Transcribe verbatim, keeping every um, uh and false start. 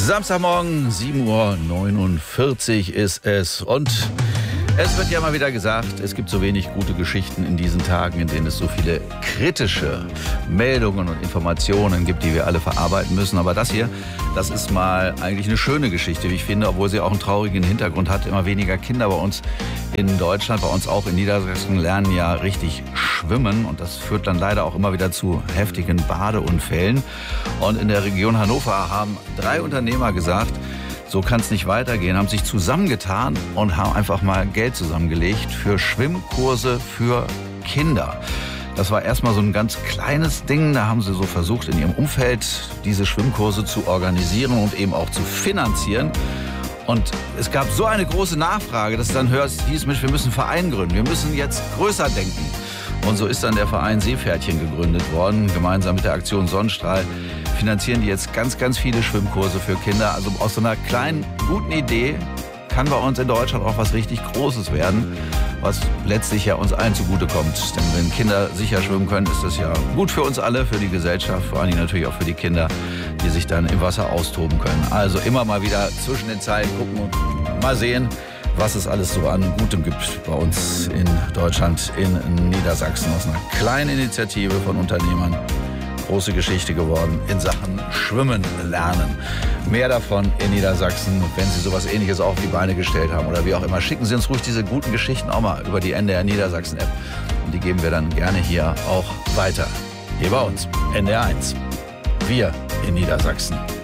Samstagmorgen, sieben Uhr neunundvierzig ist es. Und es wird ja mal wieder gesagt, es gibt so wenig gute Geschichten in diesen Tagen, in denen es so viele kritische Meldungen und Informationen gibt, die wir alle verarbeiten müssen. Aber das hier, das ist mal eigentlich eine schöne Geschichte, wie ich finde, obwohl sie auch einen traurigen Hintergrund hat. Immer weniger Kinder bei uns in Deutschland, bei uns auch in Niedersachsen, lernen ja richtig schwimmen. Und das führt dann leider auch immer wieder zu heftigen Badeunfällen. Und in der Region Hannover haben drei Unternehmer gesagt, so kann es nicht weitergehen, haben sich zusammengetan und haben einfach mal Geld zusammengelegt für Schwimmkurse für Kinder. Das war erstmal so ein ganz kleines Ding. Da haben sie so versucht, in ihrem Umfeld diese Schwimmkurse zu organisieren und eben auch zu finanzieren. Und es gab so eine große Nachfrage, dass es dann hieß, Mensch, wir müssen einen Verein gründen. Wir müssen jetzt größer denken. Und so ist dann der Verein Seepferdchen gegründet worden. Gemeinsam mit der Aktion Sonnenstrahl finanzieren die jetzt ganz, ganz viele Schwimmkurse für Kinder. Also aus so einer kleinen, guten Idee kann bei uns in Deutschland auch was richtig Großes werden, was letztlich ja uns allen zugutekommt. Denn wenn Kinder sicher schwimmen können, ist das ja gut für uns alle, für die Gesellschaft, vor allem natürlich auch für die Kinder, die sich dann im Wasser austoben können. Also immer mal wieder zwischen den Zeilen gucken und mal sehen, was es alles so an Gutem gibt bei uns in Deutschland, in Niedersachsen. Aus einer kleinen Initiative von Unternehmern große Geschichte geworden in Sachen Schwimmen lernen. Mehr davon in Niedersachsen, wenn Sie sowas Ähnliches auch auf die Beine gestellt haben oder wie auch immer. Schicken Sie uns ruhig diese guten Geschichten auch mal über die N D R Niedersachsen App. Und die geben wir dann gerne hier auch weiter. Hier bei uns, N D R eins. Wir in Niedersachsen.